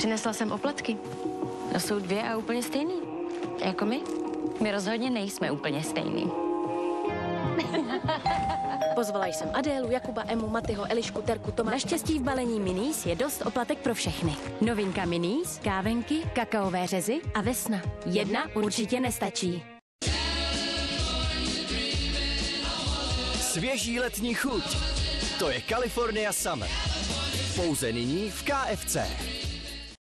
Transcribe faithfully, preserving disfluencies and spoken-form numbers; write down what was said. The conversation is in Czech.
Přinesla jsem oplatky. To jsou dvě a úplně stejný. Jako my. My rozhodně nejsme úplně stejný. Pozvala jsem Adélu, Jakuba, Emu, Matyho, Elišku, Terku, Tomáše. Naštěstí v balení Minis je dost oplatek pro všechny. Novinka Minis, kávenky, kakaové řezy a vesna. Jedna určitě nestačí. Svěží letní chuť. To je California Summer. Pouze nyní v K F C.